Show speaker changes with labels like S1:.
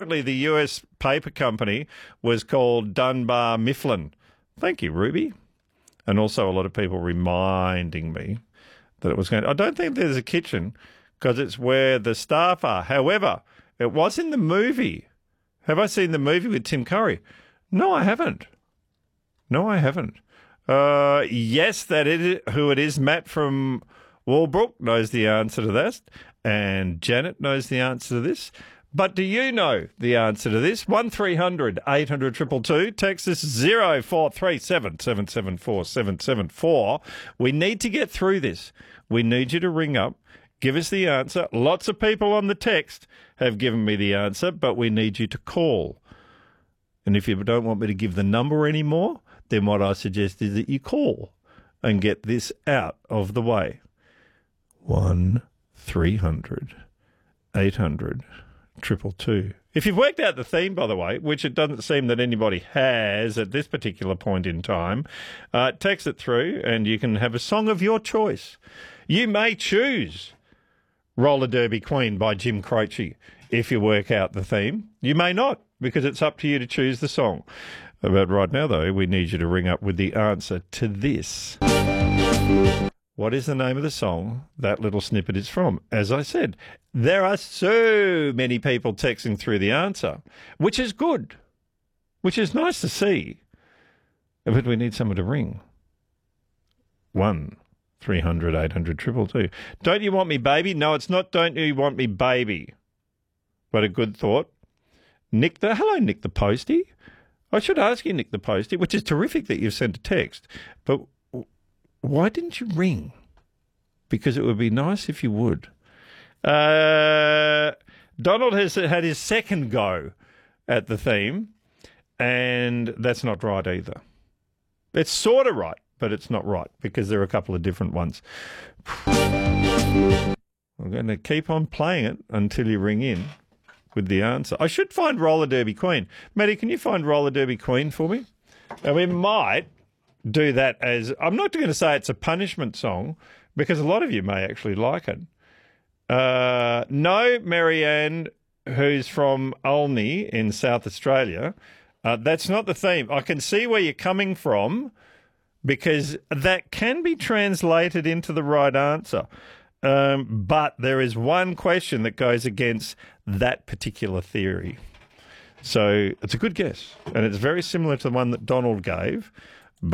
S1: apparently the US paper company was called Dunbar Mifflin. Thank you, Ruby. And also a lot of people reminding me that it was going to... I don't think there's a kitchen because it's where the staff are. However, it was in the movie. Have I seen the movie with Tim Curry? No, I haven't. Yes, that is who it is. Matt from Walbrook knows the answer to that. And Janet knows the answer to this. But do you know the answer to this? 1300 800 222. Text us 0437 774 774. We need to get through this. We need you to ring up. Give us the answer. Lots of people on the text have given me the answer, but we need you to call. And if you don't want me to give the number anymore, then what I suggest is that you call and get this out of the way. 1300 800 222. If you've worked out the theme, by the way, which it doesn't seem that anybody has at this particular point in time, text it through and you can have a song of your choice. You may choose Roller Derby Queen by Jim Croce if you work out the theme. You may not, because it's up to you to choose the song. But right now, though, we need you to ring up with the answer to this. What is the name of the song that little snippet is from? As I said, there are so many people texting through the answer, which is good, which is nice to see. But we need someone to ring. 1300 800 222. Don't You Want Me Baby? No, it's not Don't You Want Me Baby. What a good thought. Hello, Nick the Postie. I should ask you, Nick the Postie, which is terrific that you've sent a text, but why didn't you ring? Because it would be nice if you would. Donald has had his second go at the theme, and that's not right either. It's sort of right, but it's not right because there are a couple of different ones. I'm going to keep on playing it until you ring in with the answer. I should find Roller Derby Queen. Maddie, can you find Roller Derby Queen for me? And we might do that as... I'm not going to say it's a punishment song because a lot of you may actually like it. No, Marianne, who's from Olney in South Australia, that's not the theme. I can see where you're coming from because that can be translated into the right answer. But there is one question that goes against that particular theory. So it's a good guess, and it's very similar to the one that Donald gave.